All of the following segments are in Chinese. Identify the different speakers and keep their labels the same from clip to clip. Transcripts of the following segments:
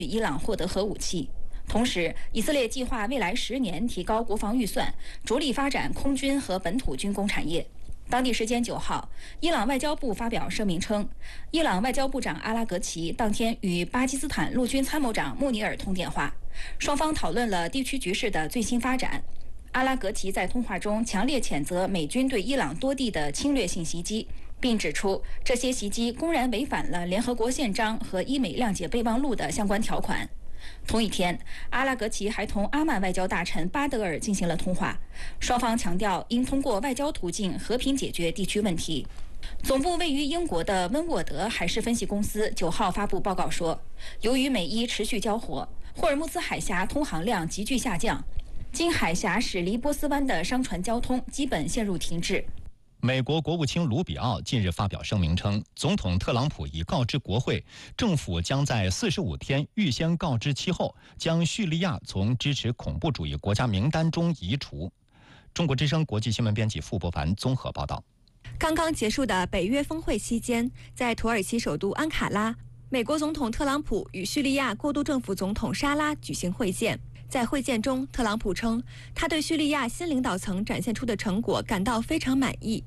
Speaker 1: 伊朗获得核武器。同时，以色列计划未来10年提高国防预算，着力发展空军和本土军工产业。当地时间9号，伊朗外交部发表声明称，伊朗外交部长阿拉格齐当天与巴基斯坦陆军参谋长穆尼尔通电话，双方讨论了地区局势的最新发展。阿拉格齐在通话中强烈谴责美军对伊朗多地的侵略性袭击，并指出这些袭击公然违反了联合国宪章和伊美谅解备忘录的相关条款。同一天，阿拉格齐还同阿曼外交大臣巴德尔进行了通话，双方强调应通过外交途径和平解决地区问题。总部位于英国的温沃德海事分析公司9号发布报告说，由于美伊持续交火，霍尔木兹海峡通航量急剧下降，经海峡驶离波斯湾的商船交通基本陷入停滞。
Speaker 2: 美国国务卿卢比奥近日发表声明称，总统特朗普已告知国会，政府将在45天预先告知期后，将叙利亚从支持恐怖主义国家名单中移除。中国之声国际新闻编辑傅伯凡综合报道。
Speaker 3: 刚刚结束的北约峰会期间，在土耳其首都安卡拉，美国总统特朗普与叙利亚过渡政府总统沙拉举行会见。在会见中，特朗普称，他对叙利亚新领导层展现出的成果感到非常满意。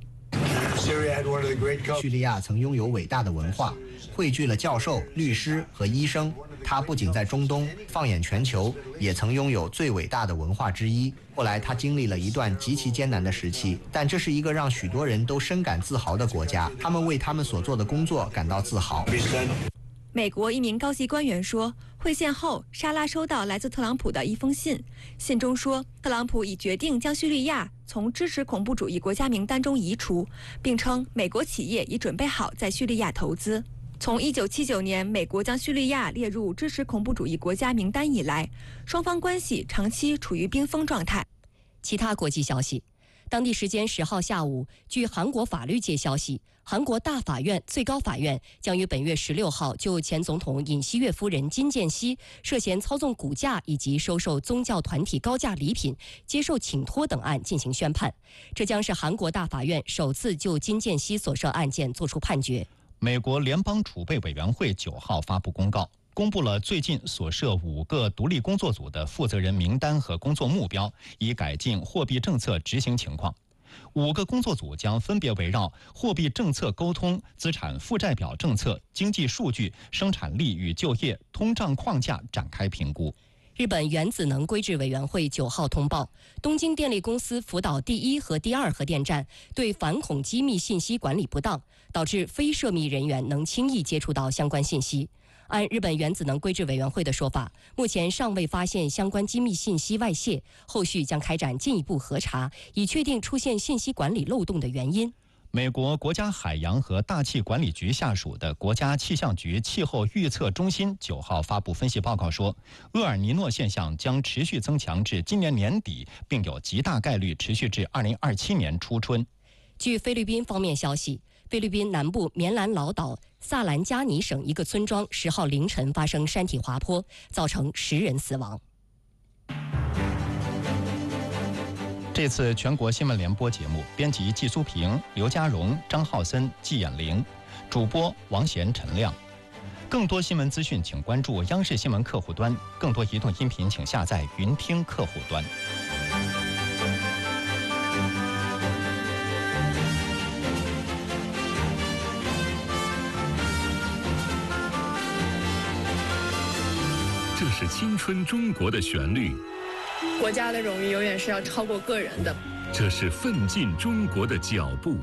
Speaker 4: 叙利亚曾拥有伟大的文化，汇聚了教授、律师和医生。他不仅在中东，放眼全球，也曾拥有最伟大的文化之一。后来他经历了一段极其艰难的时期，但这是一个让许多人都深感自豪的国家，他们为他们所做的工作感到自豪。
Speaker 3: 美国一名高级官员说，会见后，沙拉收到来自特朗普的一封信，信中说，特朗普已决定将叙利亚从支持恐怖主义国家名单中移除，并称美国企业已准备好在叙利亚投资。从1979年美国将叙利亚列入支持恐怖主义国家名单以来，双方关系长期处于冰封状态。
Speaker 5: 其他国际消息，当地时间10号下午，据韩国法律界消息，韩国大法院、最高法院将于本月16号就前总统尹锡悦夫人金建熙涉嫌操纵股价以及收受宗教团体高价礼品、接受请托等案进行宣判。这将是韩国大法院首次就金建熙所涉案件作出判决。
Speaker 2: 美国联邦储备委员会9号发布公告，公布了最近所涉5个独立工作组的负责人名单和工作目标，以改进货币政策执行情况。5个工作组将分别围绕货币政策沟通、资产负债表政策、经济数据、生产力与就业、通胀框架展开评估。
Speaker 5: 日本原子能规制委员会9号通报，东京电力公司福岛第1和第2核电站对反恐机密信息管理不当，导致非涉密人员能轻易接触到相关信息。按日本原子能规制委员会的说法，目前尚未发现相关机密信息外泄，后续将开展进一步核查，以确定出现信息管理漏洞的原因。
Speaker 2: 美国国家海洋和大气管理局下属的国家气象局气候预测中心9号发布分析报告说，厄尔尼诺现象将持续增强至今年年底，并有极大概率持续至2027年初春。
Speaker 5: 据菲律宾方面消息，菲律宾南部棉兰老岛萨兰加尼省一个村庄10号凌晨发生山体滑坡，造成10人死亡。
Speaker 2: 这次全国新闻联播节目，编辑季苏平、刘家荣、张浩森、季衍玲，主播王贤、陈亮。更多新闻资讯，请关注央视新闻客户端；更多移动音频，请下载云听客户端。
Speaker 6: 这是青春中国的旋律。
Speaker 7: 国家的荣誉永远是要超过个人的。
Speaker 6: 这是奋进中国的脚步。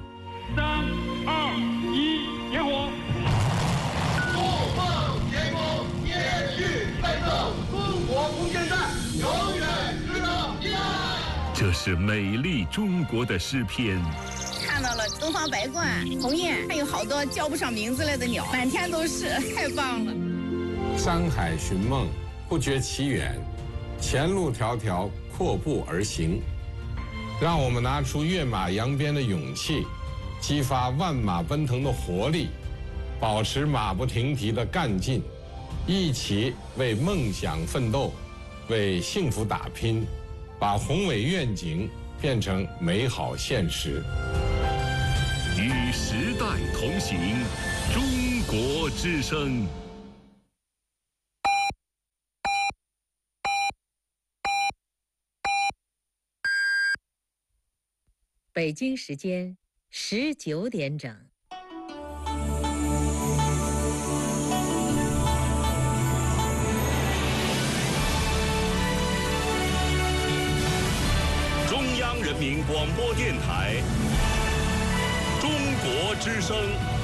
Speaker 8: 3、2、1，点火！
Speaker 9: 不放天空，延续奋斗，中国空间站永远值得依赖。
Speaker 6: 这是美丽中国的诗篇。
Speaker 10: 看到了东方白鹳、鸿雁，还有好多叫不上名字来的鸟，满天都是，太棒了。
Speaker 11: 山海寻梦，不觉其远。前路迢迢，阔步而行。让我们拿出跃马扬鞭的勇气，激发万马奔腾的活力，保持马不停蹄的干劲，一起为梦想奋斗，为幸福打拼，把宏伟愿景变成美好现实。
Speaker 6: 与时代同行，中国之声。
Speaker 12: 北京时间19点整。
Speaker 6: 中央人民广播电台，中国之声。